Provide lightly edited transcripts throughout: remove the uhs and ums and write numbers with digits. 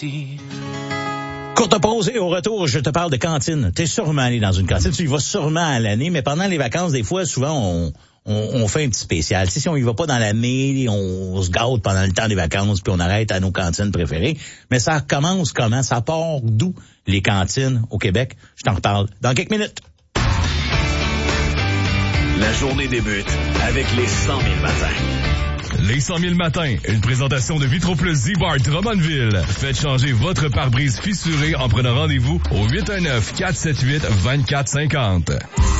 ici. Courte pause et au retour, je te parle de cantine. T'es sûrement allé dans une cantine, tu y vas sûrement à l'année, mais pendant les vacances, des fois, souvent, on fait un petit spécial. Si on y va pas dans l'année, on se gâte pendant le temps des vacances, puis on arrête à nos cantines préférées. Mais ça commence comment? Ça part d'où, les cantines au Québec? Je t'en reparle dans quelques minutes. La journée débute avec les 100 000 matins. Les 100 000 matins, une présentation de Vitroplus Z-Bar Drummondville. Faites changer votre pare-brise fissuré en prenant rendez-vous au 819-478-2450.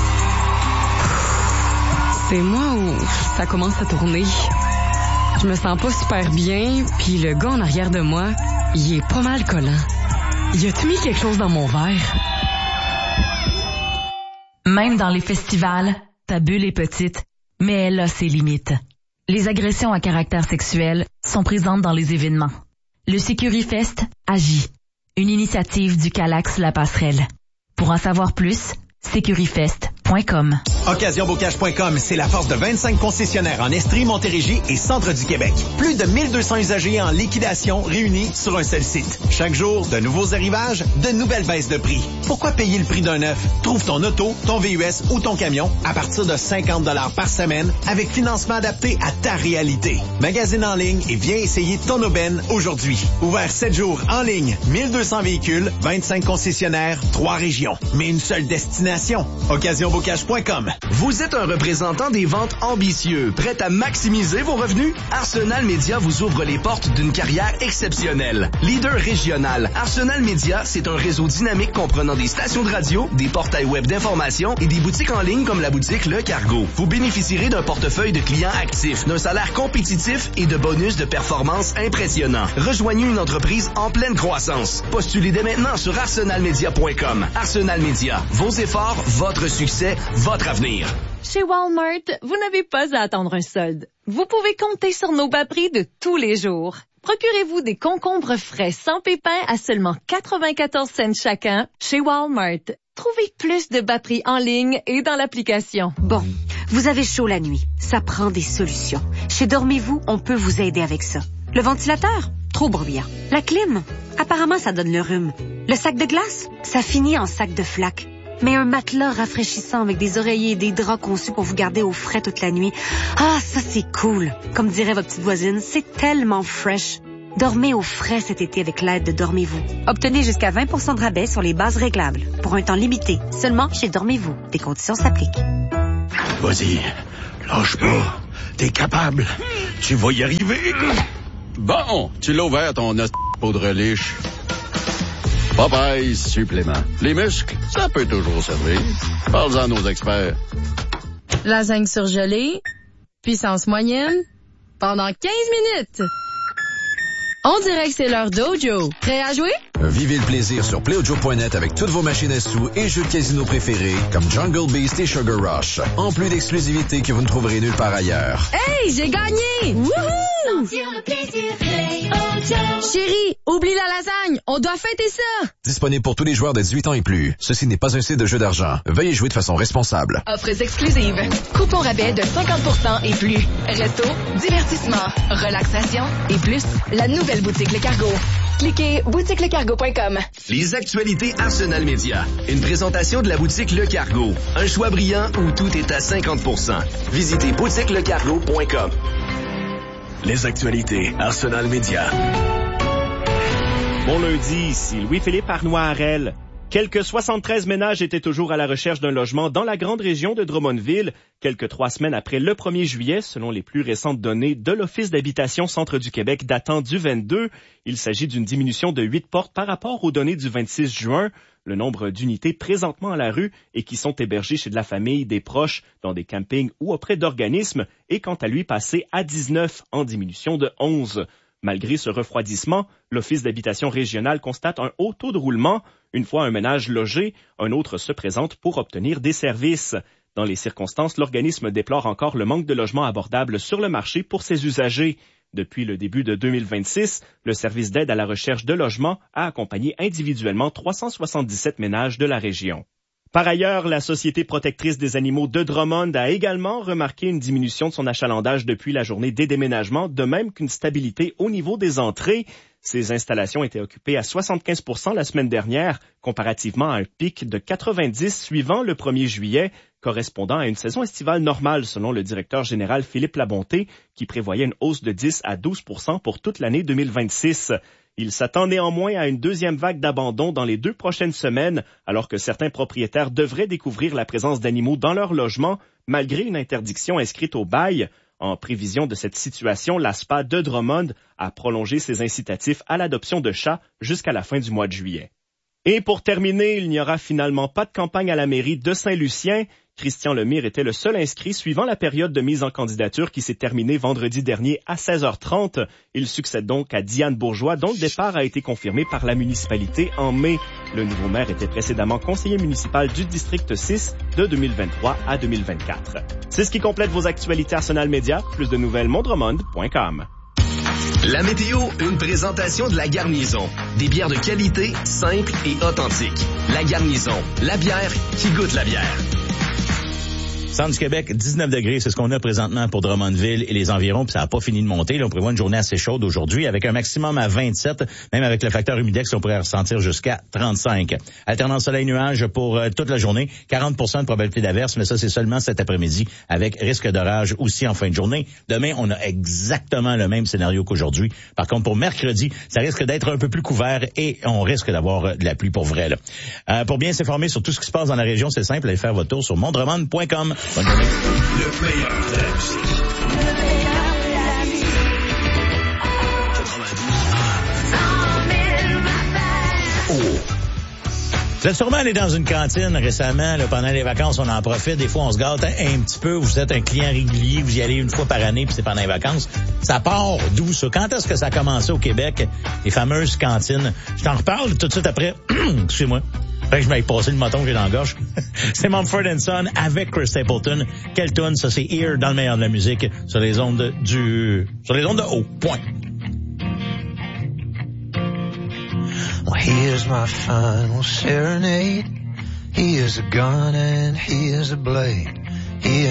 C'est moi où ça commence à tourner. Je me sens pas super bien, puis le gars en arrière de moi, il est pas mal collant. Y a-tu mis quelque chose dans mon verre? Même dans les festivals, ta bulle est petite, mais elle a ses limites. Les agressions à caractère sexuel sont présentes dans les événements. Le SecuriFest agit. Une initiative du Calax La Passerelle. Pour en savoir plus, securifest.com. OccasionBocage.com, c'est la force de 25 concessionnaires en Estrie, Montérégie et centre du Québec. Plus de 1200 usagers en liquidation réunis sur un seul site. Chaque jour, de nouveaux arrivages, de nouvelles baisses de prix. Pourquoi payer le prix d'un neuf? Trouve ton auto, ton VUS ou ton camion à partir de 50 $ par semaine avec financement adapté à ta réalité. Magasine en ligne et viens essayer ton aubaine aujourd'hui. Ouvert 7 jours en ligne, 1200 véhicules, 25 concessionnaires, 3 régions. Mais une seule destination. OccasionBocage.com. Vous êtes un représentant des ventes ambitieux, prêt à maximiser vos revenus? Arsenal Media vous ouvre les portes d'une carrière exceptionnelle. Leader régional, Arsenal Media, c'est un réseau dynamique comprenant des stations de radio, des portails web d'information et des boutiques en ligne comme la boutique Le Cargo. Vous bénéficierez d'un portefeuille de clients actifs, d'un salaire compétitif et de bonus de performance impressionnants. Rejoignez une entreprise en pleine croissance. Postulez dès maintenant sur arsenalmedia.com. Arsenal Media, vos efforts, votre succès, votre avenir. Chez Walmart, vous n'avez pas à attendre un solde. Vous pouvez compter sur nos bas prix de tous les jours. Procurez-vous des concombres frais sans pépins à seulement 94 cents chacun chez Walmart. Trouvez plus de bas prix en ligne et dans l'application. Bon, vous avez chaud la nuit. Ça prend des solutions. Chez Dormez-vous, on peut vous aider avec ça. Le ventilateur? Trop bruyant. La clim? Apparemment, ça donne le rhume. Le sac de glace? Ça finit en sac de flaque. Mais un matelas rafraîchissant avec des oreillers et des draps conçus pour vous garder au frais toute la nuit. Ah, ça c'est cool. Comme dirait votre petite voisine, c'est tellement fresh. Dormez au frais cet été avec l'aide de Dormez-vous. Obtenez jusqu'à 20 % de rabais sur les bases réglables. Pour un temps limité. Seulement chez Dormez-vous. Des conditions s'appliquent. Vas-y, lâche pas. T'es capable. Tu vas y arriver. Bon, tu l'as ouvert ton os poudre liche. Popeye supplément. Les muscles, ça peut toujours servir. Parle-en à nos experts. Lasagne surgelée, puissance moyenne, pendant 15 minutes. On dirait que c'est l'heure d'Ojo. Prêt à jouer? Vivez le plaisir sur PlayOjo.net avec toutes vos machines à sous et jeux de casino préférés comme Jungle Beast et Sugar Rush. En plus d'exclusivités que vous ne trouverez nulle part ailleurs. Hey, j'ai gagné! Wouhou! Sentir le plaisir, PlayOjo. Chérie, oublie la lasagne, on doit fêter ça! Disponible pour tous les joueurs de 18 ans et plus. Ceci n'est pas un site de jeu d'argent. Veuillez jouer de façon responsable. Offres exclusives. Coupons rabais de 50% et plus. Resto, divertissement, relaxation et plus. La nouvelle boutique Le Cargo. Cliquez boutiquelecargo.com. Les actualités Arsenal Media. Une présentation de la boutique Le Cargo. Un choix brillant où tout est à 50%. Visitez boutiquelecargo.com. Les actualités Arsenal Media. Bon lundi, ici Louis-Philippe Arnois-Harel. Quelques 73 ménages étaient toujours à la recherche d'un logement dans la grande région de Drummondville, quelques 3 semaines après le 1er juillet, selon les plus récentes données de l'Office d'habitation Centre du Québec datant du 22. Il s'agit d'une diminution de 8 portes par rapport aux données du 26 juin. Le nombre d'unités présentement à la rue et qui sont hébergées chez de la famille, des proches, dans des campings ou auprès d'organismes est quant à lui passé à 19, en diminution de 11. Malgré ce refroidissement, l'Office d'habitation régional constate un haut taux de roulement. Une fois un ménage logé, un autre se présente pour obtenir des services. Dans les circonstances, l'organisme déplore encore le manque de logements abordables sur le marché pour ses usagers. Depuis le début de 2026, le service d'aide à la recherche de logements a accompagné individuellement 377 ménages de la région. Par ailleurs, la Société protectrice des animaux de Drummond a également remarqué une diminution de son achalandage depuis la journée des déménagements, de même qu'une stabilité au niveau des entrées. Ces installations étaient occupées à 75% la semaine dernière, comparativement à un pic de 90 suivant le 1er juillet, correspondant à une saison estivale normale, selon le directeur général Philippe Labonté, qui prévoyait une hausse de 10 à 12% pour toute l'année 2026. Il s'attend néanmoins à une deuxième vague d'abandon dans les 2 prochaines semaines, alors que certains propriétaires devraient découvrir la présence d'animaux dans leur logement, malgré une interdiction inscrite au bail. En prévision de cette situation, la SPA de Drummond a prolongé ses incitatifs à l'adoption de chats jusqu'à la fin du mois de juillet. Et pour terminer, il n'y aura finalement pas de campagne à la mairie de Saint-Lucien. Christian Lemire était le seul inscrit suivant la période de mise en candidature qui s'est terminée vendredi dernier à 16h30. Il succède donc à Diane Bourgeois, dont le départ a été confirmé par la municipalité en mai. Le nouveau maire était précédemment conseiller municipal du district 6 de 2023 à 2024. C'est ce qui complète vos actualités Arsenal Média. Plus de nouvelles, mondremond.com. La météo, une présentation de La Garnison. Des bières de qualité, simples et authentiques. La Garnison, la bière qui goûte la bière. Centre du Québec, 19 degrés, c'est ce qu'on a présentement pour Drummondville et les environs, puis ça n'a pas fini de monter. Là, on prévoit une journée assez chaude aujourd'hui, avec un maximum à 27, même avec le facteur humidex, on pourrait ressentir jusqu'à 35. Alternance soleil-nuage pour toute la journée, 40% de probabilité d'averse, mais ça, c'est seulement cet après-midi, avec risque d'orage aussi en fin de journée. Demain, on a exactement le même scénario qu'aujourd'hui. Par contre, pour mercredi, ça risque d'être un peu plus couvert et on risque d'avoir de la pluie pour vrai. Là. Pour bien s'informer sur tout ce qui se passe dans la région, c'est simple, allez faire votre tour sur mondremond.com. Bonne journée. Le meilleur de la musique. Vous êtes sûrement allé dans une cantine récemment, là, pendant les vacances, on en profite. Des fois, on se gâte un petit peu. Vous êtes un client régulier, vous y allez une fois par année, puis c'est pendant les vacances. Ça part d'où, ça? Quand est-ce que ça a commencé au Québec, les fameuses cantines? Je t'en reparle tout de suite après. Excusez-moi. Fait que je m'aille passer le moton que j'ai dans la gorge. C'est Mumford & Son avec Chris Stapleton. Quelle tune? Ça, c'est Here dans le meilleur de la musique sur les ondes de haut. Point. Well, here's my final serenade. Here's a gun and here's a blade. Here